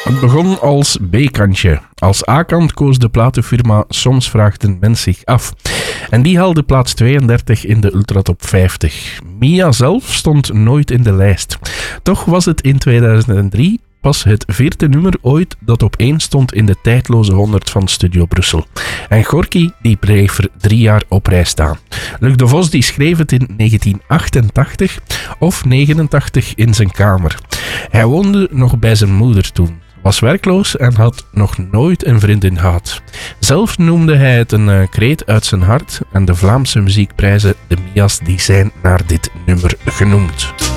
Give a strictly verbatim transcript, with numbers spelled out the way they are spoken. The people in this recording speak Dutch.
Het begon als B-kantje. Als A-kant koos de platenfirma Soms vraagt een mens zich af. En die haalde plaats tweeëndertig in de Ultratop vijftig. Mia zelf stond nooit in de lijst. Toch was het in tweeduizend drie pas het vierde nummer ooit dat op één stond in de tijdloze honderd van Studio Brussel. En Gorky die bleef er drie jaar op rij staan. Luc de Vos die schreef het in negentien achtentachtig of negenentachtig in zijn kamer. Hij woonde nog bij zijn moeder toen, was werkloos en had nog nooit een vriendin gehad. Zelf noemde hij het een uh, kreet uit zijn hart en de Vlaamse muziekprijzen, de Mia's, die zijn naar dit nummer genoemd.